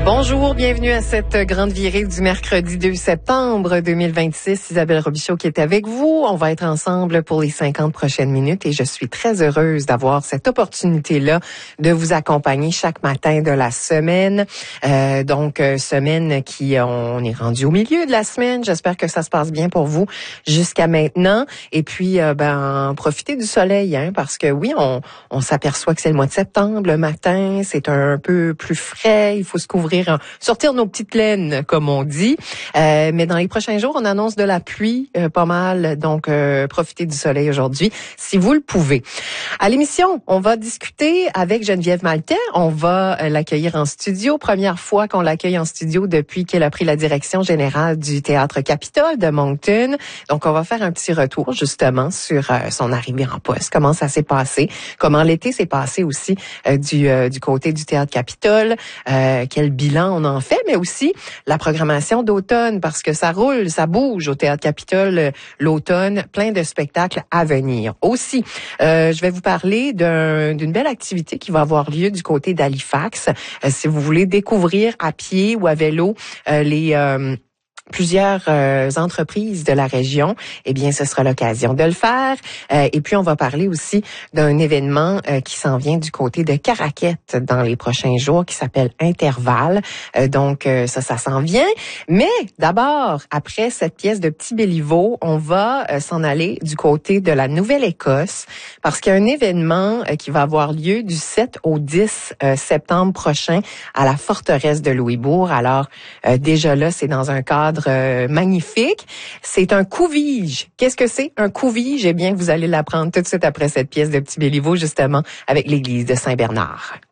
Bonjour, bienvenue à cette grande virée du mercredi 2 septembre 2026. Isabelle Robichaud qui est avec vous. On va être ensemble pour les 50 prochaines minutes et je suis très heureuse d'avoir cette opportunité-là de vous accompagner chaque matin de la semaine. Semaine qui, on est rendu au milieu de la semaine. J'espère que ça se passe bien pour vous jusqu'à maintenant. Et puis, profitez du soleil, parce que oui, on s'aperçoit que c'est le mois de septembre, le matin, c'est un peu plus frais. Il faut se couvrir, sortir nos petites laines, comme on dit. Mais dans les prochains jours, on annonce de la pluie pas mal. Donc, profitez du soleil aujourd'hui, si vous le pouvez. À l'émission, on va discuter avec Geneviève Maltais. On va l'accueillir en studio. Première fois qu'on l'accueille en studio depuis qu'elle a pris la direction générale du Théâtre Capitole de Moncton. Donc, on va faire un petit retour, justement, sur son arrivée en poste. Comment ça s'est passé. Comment l'été s'est passé aussi du côté du Théâtre Capitole. Quel bilan on en fait, mais aussi la programmation d'automne, parce que ça roule, ça bouge au Théâtre Capitole l'automne, plein de spectacles à venir. Aussi, je vais vous parler d'une belle activité qui va avoir lieu du côté d'Halifax. Si vous voulez découvrir à pied ou à vélo plusieurs entreprises de la région, eh bien, ce sera l'occasion de le faire. Et puis, on va parler aussi d'un événement qui s'en vient du côté de Caraquette dans les prochains jours, qui s'appelle Intervalle. Ça s'en vient. Mais d'abord, après cette pièce de Petit Béliveau, on va s'en aller du côté de la Nouvelle-Écosse, parce qu'il y a un événement qui va avoir lieu du 7 au 10 septembre prochain à la forteresse de Louisbourg. Alors, déjà là, c'est dans un cadre magnifique. C'est un couvige. Qu'est-ce que c'est un couvige? Eh bien, vous allez l'apprendre tout de suite après cette pièce de Petit Béliveau, justement, avec l'église de Saint-Bernard.